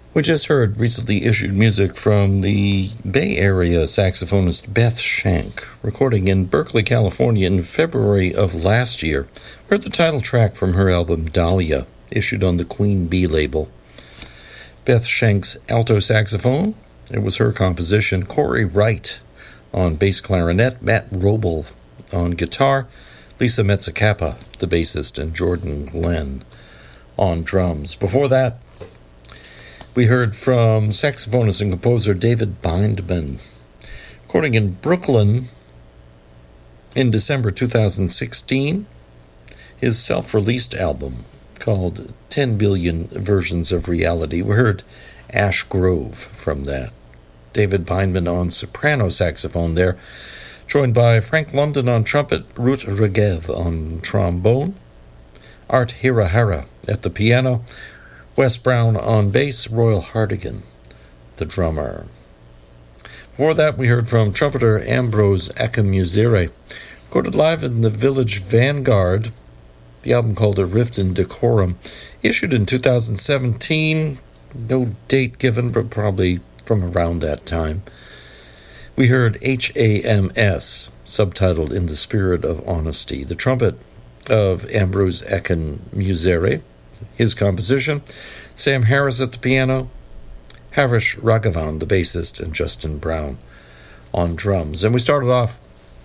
We just heard recently issued music from the Bay Area saxophonist Beth Shank, recording in Berkeley, California in February of last year. We heard the title track from her album Dahlia, issued on the Queen Bee label. Beth Shank's alto saxophone, it was her composition. Corey Wright on bass clarinet, Matt Roble on guitar, Lisa Metzacappa, the bassist, and Jordan Glenn on drums. Before that, we heard from saxophonist and composer David Bindman, recording in Brooklyn in December 2016, his self-released album called 10 Billion Versions of Reality. We heard Ash Grove from that. David Bindman on soprano saxophone there, joined by Frank London on trumpet, Ruth Regev on trombone, Art Hirahara at the piano, Wes Brown on bass, Royal Hardigan, the drummer. Before that, we heard from trumpeter Ambrose Akinmusire, recorded live in the Village Vanguard, the album called A Rift in Decorum, issued in 2017, no date given, but probably from around that time. We heard HAMS, subtitled In the Spirit of Honesty, the trumpet of Ambrose Akinmusire, his composition, Sam Harris at the piano, Harish Raghavan, the bassist, and Justin Brown on drums. And we started off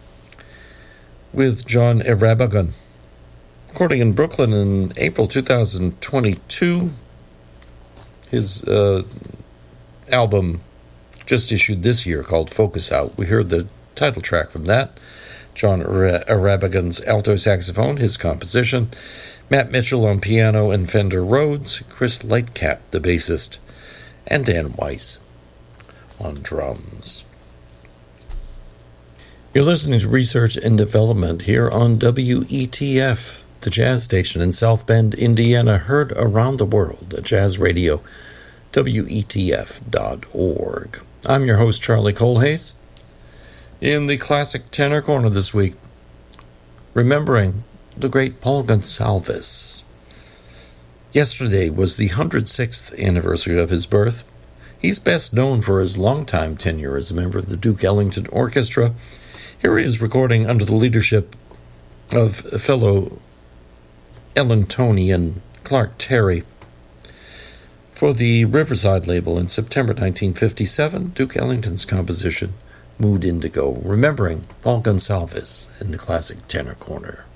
with John Erabagan, recording in Brooklyn in April 2022. His album just issued this year called Focus Out. We heard the title track from that. John Erabagan's alto saxophone, his composition, Matt Mitchell on piano and Fender Rhodes, Chris Lightcap, the bassist, and Dan Weiss on drums. You're listening to Research and Development here on WETF, the jazz station in South Bend, Indiana, heard around the world at Jazz Radio, WETF.org. I'm your host, Charlie Colhase. In the Classic Tenor Corner this week, remembering the great Paul Gonsalves. Yesterday was the 106th anniversary of his birth. He's best known for his longtime tenure as a member of the Duke Ellington Orchestra. Here he is recording under the leadership of fellow Ellingtonian Clark Terry for the Riverside label in September 1957, Duke Ellington's composition, Mood Indigo, remembering Paul Gonsalves in the Classic Tenor Corner.